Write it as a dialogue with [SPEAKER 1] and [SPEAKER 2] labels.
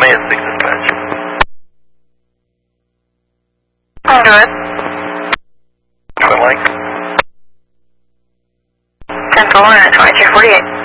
[SPEAKER 1] at 6 dispatch.
[SPEAKER 2] I'm good.
[SPEAKER 1] Twin Lakes.
[SPEAKER 2] 10-4, 2248.